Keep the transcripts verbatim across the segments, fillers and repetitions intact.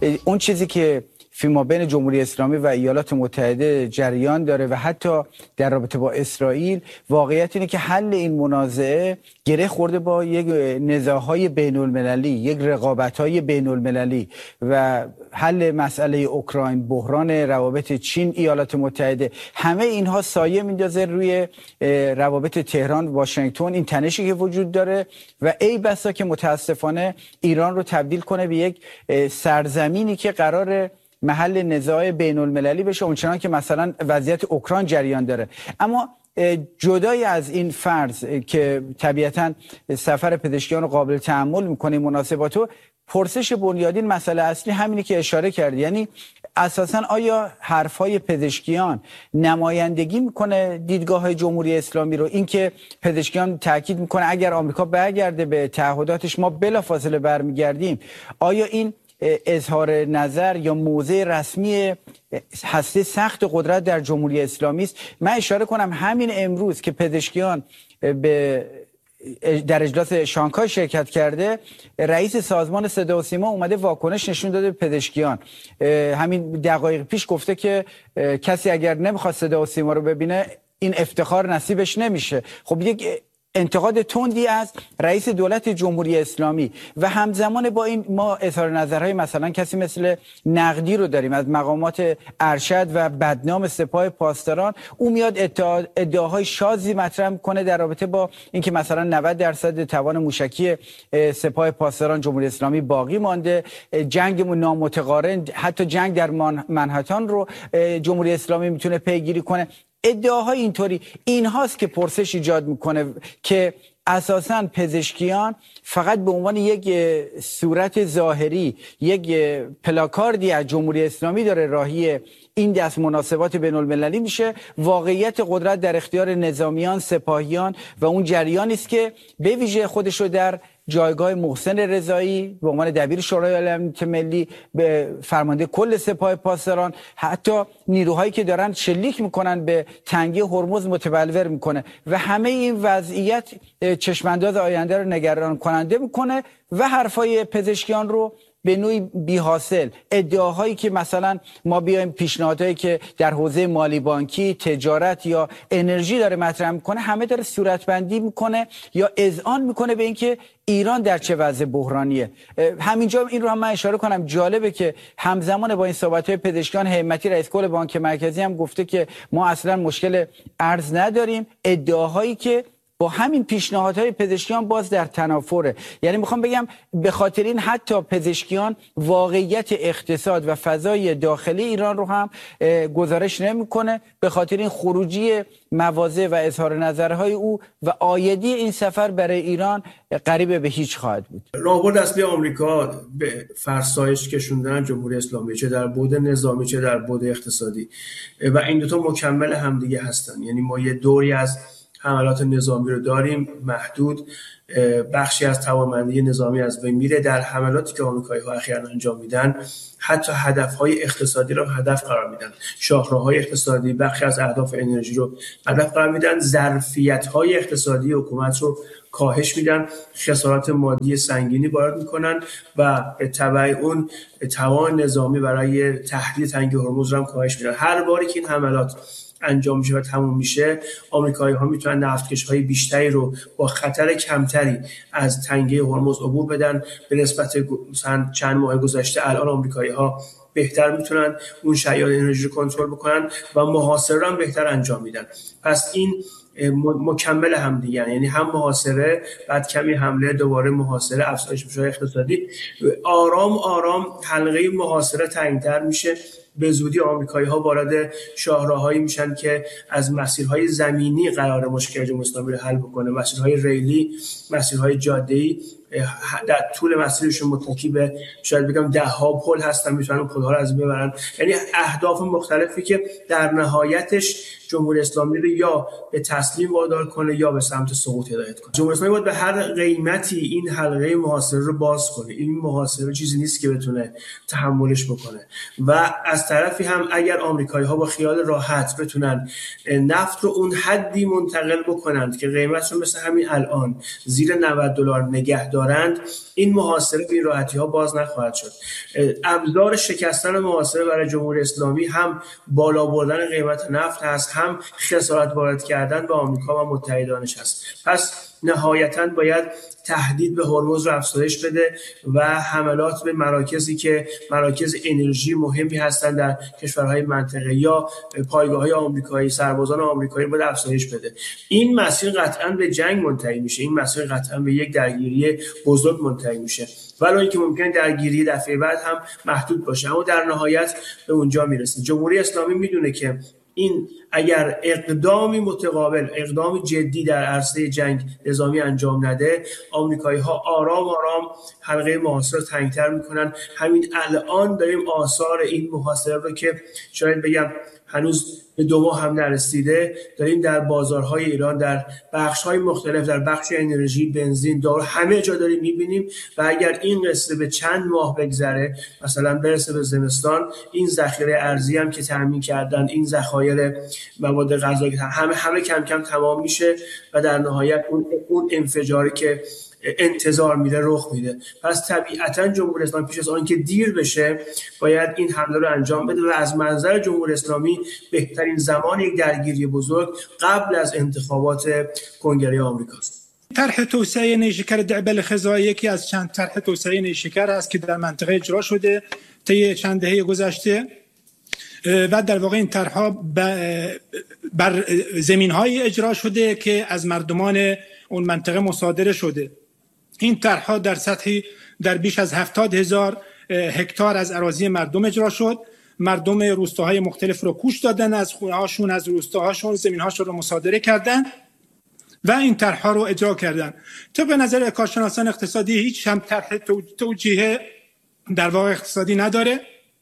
اون چیزی که فیما بین جمهوری اسلامی و ایالات متحده جریان داره و حتی در رابطه با اسرائیل، واقعیت اینه که حل این منازعه گره خورده با یک نزاع‌های بین المللی، یک رقابت‌های بین المللی و حل مسئله اوکراین، بحران روابط چین ایالات متحده، همه اینها سایه میندازه روی روابط تهران واشنگتن، این تنشی که وجود داره و ای بسا که متاسفانه ایران رو تبدیل کنه به یک سرزمینی که قراره محل نزاع بین المللی بشه، اونچنان که مثلا وضعیت اوکراین جریان داره. اما جدای از این فرض که طبیعتاً سفر پزشکیان رو قابل تأمل میکنه مناسباتو، پرسش بنیادین مسئله اصلی همینی که اشاره کرد، یعنی اساساً آیا حرفهای پزشکیان نمایندگی میکنه دیدگاه جمهوری اسلامی رو؟ اینکه پزشکیان تاکید میکنه اگر آمریکا برگرده به تعهداتش ما بلافاصله برمیگردیم، آیا این اظهار نظر یا موضع رسمی هسته سخت قدرت در جمهوری اسلامی است؟ من اشاره کنم همین امروز که پزشکیان به در اجلاس شانگهای شرکت کرده، رئیس سازمان صدا و سیما اومده واکنش نشون داده به پزشکیان. همین دقایق پیش گفته که کسی اگر نمیخواد صدا و سیما رو ببینه این افتخار نصیبش نمیشه. خب یک انتقاد تندی از رئیس دولت جمهوری اسلامی و همزمان با این ما اظهار نظرهای مثلا کسی مثل نقدی رو داریم از مقامات ارشد و بدنام سپاه پاسداران، او میاد ادعا ادعاهای شاذی مطرح میکنه در رابطه با اینکه مثلا نود درصد توان موشکی سپاه پاسداران جمهوری اسلامی باقی مانده، جنگ نامتقارن، حتی جنگ در منهتن رو جمهوری اسلامی میتونه پیگیری کنه. ادعاهای اینطوری این هاست که پرسش ایجاد میکنه که اساساً پزشکیان فقط به عنوان یک صورت ظاهری، یک پلاکاردی از جمهوری اسلامی داره راهی این دست مناسبات بین المللی میشه. واقعیت قدرت در اختیار نظامیان، سپاهیان و اون جریانی است که به ویژه خودش رو در جایگاه محسن رضایی به عنوان دبیر شورای امنیت ملی، به فرمانده کل سپاه پاسداران، حتی نیروهایی که دارن شلیک میکنن به تنگی هرمز متبلور میکنه و همه این وضعیت چشمانداز آینده رو نگران کننده میکنه و حرفای پزشکیان رو به نوعی بی حاصل، ادعاهایی که مثلا ما بیایم پیشنهادهایی که در حوزه مالی بانکی، تجارت یا انرژی داره مطرح میکنه، همه داره صورتبندی میکنه یا اذعان میکنه به اینکه ایران در چه وضع بحرانیه. همینجا این رو هم من اشاره کنم، جالبه که همزمان با این صحبت‌های پزشکیان، همتی رئیس کل بانک مرکزی هم گفته که ما اصلا مشکل ارز نداریم. ادعاهایی که با همین پیشنهادهای پزشکیان باز در تنافره. یعنی میخوام بگم به خاطر این حتی پزشکیان واقعیت اقتصاد و فضای داخلی ایران رو هم گزارش نمیکنه، به خاطر این خروجی مواضع و اظهار نظرهای او و آیدی این سفر برای ایران قریب به هیچ خواهد بود. راهبرد اصلی آمریکا به فرسایش کشوندن جمهوری اسلامی، چه در بعد نظامی چه در بعد اقتصادی، و این دو تا مکمل همدیگه هستن. یعنی ما یه دوری از حملات نظامی رو داریم محدود، بخشی از توانمندی نظامی از بین میره. در حملاتی که آمریکایی‌ها اخیراً انجام میدن حتی هدف‌های اقتصادی رو هدف قرار میدن، شاهراه‌های اقتصادی، بخشی از اهداف انرژی رو هدف قرار میدن، ظرفیت‌های اقتصادی حکومت رو کاهش میدن، خسارات مادی سنگینی وارد میکنن و به تبع اون توان نظامی برای تهدید تنگی هرمز رو هم کاهش میدن. هر باری که این حملات انجام میشه و تموم میشه، آمریکایی‌ها میتونن نفتکش‌های بیشتری رو با خطر کمتری از تنگه هرمز عبور بدن. به نسبت مثلا چند ماه گذشته الان آمریکایی‌ها بهتر میتونن اون شیار انرژی رو کنترل بکنن و محاصره رو هم بهتر انجام میدن. پس این مکمل هم دیگه، یعنی هم محاصره، بعد کمی حمله، دوباره محاصره، افزایش میشه اقتصادی. آرام آرام حلقه محاصره تنگ‌تر میشه. به زودی آمریکایی‌ها وارد شاهراهایی میشن که از مسیرهای زمینی قرار مشکل جمهوری اسلامی رو حل بکنه، مسیرهای ریلی، مسیرهای جاده‌ای. در طول مسیرشون متکی به شاید بگم ده ها پل هستن، میتونن پل‌ها رو از بین ببرن. یعنی اهداف مختلفی که در نهایتش جمهوری اسلامی رو یا به تسلیم وادار کنه یا به سمت سقوط هدایت کنه. جمهوری اسلامی باید به هر قیمتی این حلقه محاصره رو باز کنه. این محاصره چیزی نیست که بتونه تحملش بکنه. و از طرفی هم اگر آمریکایی‌ها با خیال راحت بتونن نفت رو اون حدی منتقل بکنن که قیمت رو مثل همین الان زیر نود دلار نگه دارند، این محاصره به این راحتی ها باز نخواهد شد. ابزار شکستن محاصره برای جمهوری اسلامی هم بالا بردن قیمت نفت هست، هم خسارت وارد کردن به آمریکا و متحدانش هست. پس نهایتاً باید تهدید به هرمز رو افزایش بده و حملات به مراکزی که مراکز انرژی مهمی هستند در کشورهای منطقه یا پایگاه‌های آمریکایی، سربازان آمریکایی رو افزایش بده. این مسیر قطعاً به جنگ منتهی میشه، این مسیر قطعاً به یک درگیری بزرگ منتهی میشه، ولی اینکه ممکنه درگیری دفعه بعد هم محدود باشه، اما در نهایت به اونجا میرسه. جمهوری اسلامی میدونه که این اگر اقدامی متقابل، اقدامی جدی در عرصه جنگ نظامی انجام نده، آمریکایی‌ها آرام آرام حلقه محاصره رو تنگ‌تر میکنن. همین الان داریم آثار این محاصره رو که شاید بگم هنوز به دو ماه هم نرسیده داریم در بازارهای ایران، در بخش‌های مختلف، در بخش انرژی، بنزین، دارو، همه جا داریم می‌بینیم. و اگر این قصه به چند ماه بگذره، مثلا برسه به زمستان، این ذخیره ارزی هم که تامین کردن، این ذخایر مواد غذایی همه همه کم کم تمام میشه و در نهایت اون اون انفجاری که انتظار میره رخ میده. پس طبیعتا جمهوری اسلامی پیش از آن که دیر بشه باید این حمله رو انجام بده و از منظر جمهوری اسلامی بهترین زمان یک درگیری بزرگ قبل از انتخابات کنگره آمریکاست. طرح توسعه نیشکر دعبل خزایی یکی از چند طرح توسعه نیشکر است که در منطقه اجرا شده طی چند دهه گذشته و در واقع این طرح‌ها بر زمین‌های اجرا شده که از مردمان اون منطقه مصادره شده. این طرح‌ها در سطحی در بیش از هفتاد هزار هکتار از اراضی مردم اجرا شد. مردم روستاهای مختلف رو کوچ دادن، از خونه‌هاشون، از روستاهاشون زمین‌هاشون رو مصادره کردن و این طرح‌ها رو اجرا کردن. طبق نظر کارشناسان اقتصادی هیچ هم طرح توجیه در واقع اقتصادی نداره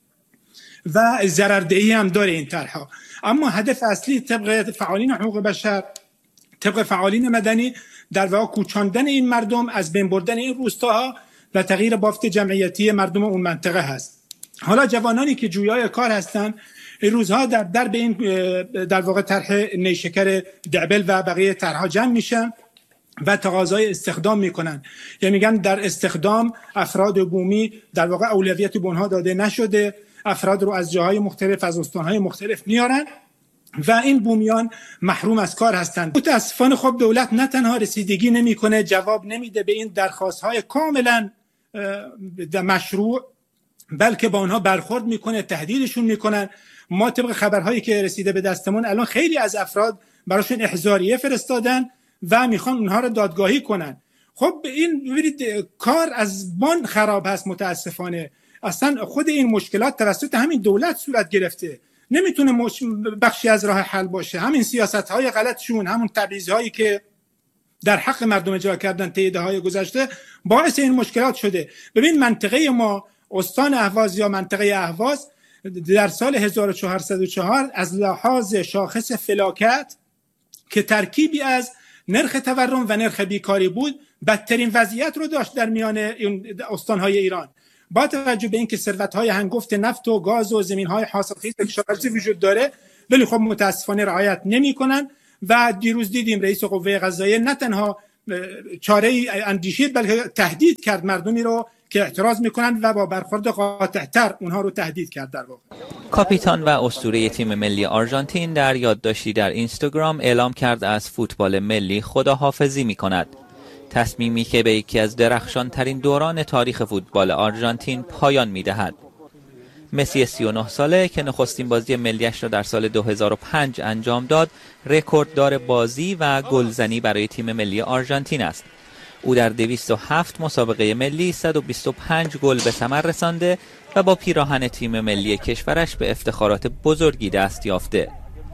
و ضرردهی هم داره این طرح‌ها. اما هدف اصلی طبق فعالین حقوق بشر، طبق فعالین مدنی، در واقع کوچاندن این مردم، از بین بردن این روستاها و تغییر بافت جمعیتی مردم اون منطقه هست. حالا جوانانی که جویای کار هستن این روزها در درب این در واقع طرح نیشکر دعبل و بقیه طرح‌ها جمع میشن و تقاضای استخدام میکنن. یعنی میگن در استخدام افراد بومی در واقع اولویت به اونها داده نشده، افراد رو از جاهای مختلف، از استانهای مختلف میارن و این بومیان محروم از کار هستند. متاسفانه خب دولت نه تنها رسیدگی نمیکنه، جواب نمیده به این درخواست‌های کاملا مشروع، بلکه با اونها برخورد میکنه، تهدیدشون میکنن. ما طبق خبرهایی که رسیده به دستمون الان خیلی از افراد براشون احضاریه فرستادن و میخوان اونها رو دادگاهی کنن. خب این ببینید کار از بان خراب هست متاسفانه. اصلا خود این مشکلات توسط همین دولت صورت گرفته، نمیتونه مش... بخشی از راه حل باشه. همین سیاست‌های غلطشون، همون تبعیض‌هایی که در حق مردم اجرا کردن طی دهه‌های گذشته باعث این مشکلات شده. ببین منطقه ما، استان اهواز یا منطقه اهواز، در سال هزار و چهارصد و چهار از لحاظ شاخص فلاکت که ترکیبی از نرخ تورم و نرخ بیکاری بود، بدترین وضعیت رو داشت در میان این استان‌های ایران. با توجه به اینکه ثروت‌های هنگفت نفت و گاز و زمین‌های حاصلخیز کشاورزی وجود داره، ولی خب متاسفانه رعایت نمی‌کنن و دیروز دیدیم رئیس قوه قضاییه نه تنها چاره‌ای اندیشید بلکه تهدید کرد مردمی رو که اعتراض میکنن و با برخورد قاطع‌تر اونها رو تهدید کرد. در واقع کاپیتان و اسطوره تیم ملی آرژانتین در یادداشتی در اینستاگرام اعلام کرد از فوتبال ملی خداحافظی میکند. تصمیمی که به یکی از درخشان ترین دوران تاریخ فوتبال آرژانتین پایان میدهد. مسی سی و نه ساله که نخستین بازی ملیش را در سال دو هزار و پنج انجام داد، رکورددار بازی و گلزنی برای تیم ملی آرژانتین است. او در دویست و هفت مسابقه ملی صد و بیست و پنج گل به ثمر رسانده و با پیراهن تیم ملی کشورش به افتخارات بزرگی دست یافته.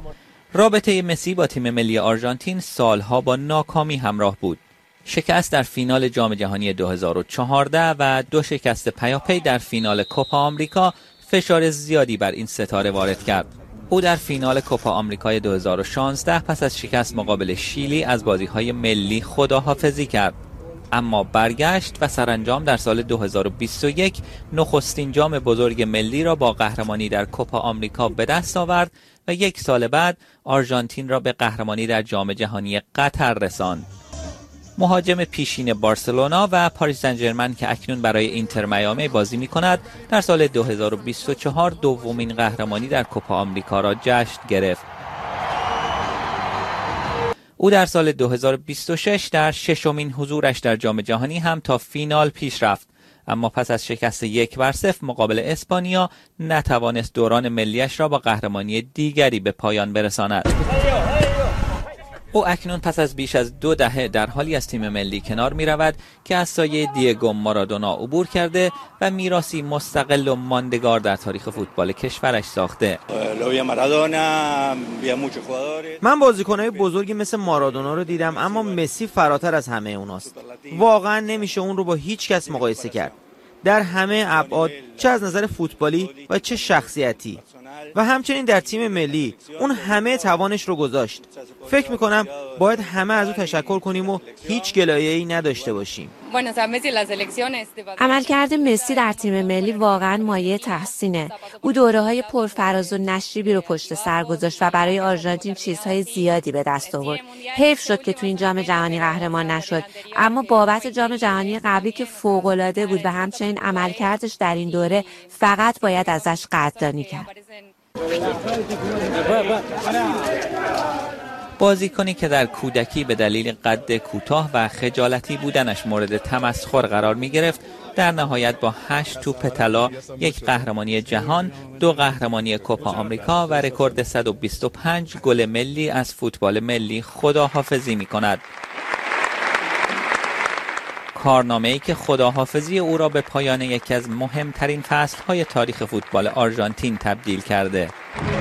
رابطه مسی با تیم ملی آرژانتین سالها با ناکامی همراه بود. شکست در فینال جام جهانی دو هزار و چهارده و دو شکست پیاپی در فینال کوپا آمریکا فشار زیادی بر این ستاره وارد کرد. او در فینال کوپا آمریکای دو هزار و شانزده پس از شکست مقابل شیلی از بازی‌های ملی خداحافظی کرد، اما برگشت و سرانجام در سال دو هزار و بیست و یک نخستین جام بزرگ ملی را با قهرمانی در کوپا آمریکا به دست آورد و یک سال بعد آرژانتین را به قهرمانی در جام جهانی قطر رساند. مهاجم پیشین بارسلونا و پاریس سن ژرمن که اکنون برای اینتر میامی بازی می‌کند، در سال دو هزار و بیست و چهار دومین قهرمانی در کوپا آمریکا را جشن گرفت. او در سال دو هزار و بیست و شش در ششمین حضورش در جام جهانی هم تا فینال پیش رفت، اما پس از شکست یک بر صفر مقابل اسپانیا نتوانست دوران ملیش را با قهرمانی دیگری به پایان برساند. او اکنون پس از بیش از دو دهه در حالی از تیم ملی کنار می رود که از سایه دیگو مارادونا عبور کرده و میراثی مستقل و ماندگار در تاریخ فوتبال کشورش ساخته. من بازیکنهای بزرگی مثل مارادونا رو دیدم، اما مسی فراتر از همه اوناست. واقعا نمیشه اون رو با هیچ کس مقایسه کرد، در همه ابعاد، چه از نظر فوتبالی و چه شخصیتی. و همچنین در تیم ملی اون همه توانش رو گذاشت. فکر میکنم باید همه از او تشکر کنیم و هیچ گلایه‌ای نداشته باشیم. عملکرد مسی در تیم ملی واقعا مایه تحسینه. او دوره‌های پرفراز و نشیبی رو پشت سر گذاشت و برای آرژانتین چیزهای زیادی به دست آورد. حیف شد که تو این جام جهانی قهرمان نشد، اما بابت جام جهانی قبلی که فوق‌العاده بود و همچنین عملکردش در این دوره فقط باید ازش قدردانی کرد. بازیکنی که در کودکی به دلیل قد کوتاه و خجالتی بودنش مورد تمسخر قرار می گرفت، در نهایت با هشت توپ طلا، یک قهرمانی جهان، دو قهرمانی کوپا آمریکا و رکورد صد و بیست و پنج گل ملی از فوتبال ملی خداحافظی می کند. کارنامه‌ای که خداحافظی او را به پایان یکی از مهمترین فصل‌های تاریخ فوتبال آرژانتین تبدیل کرده.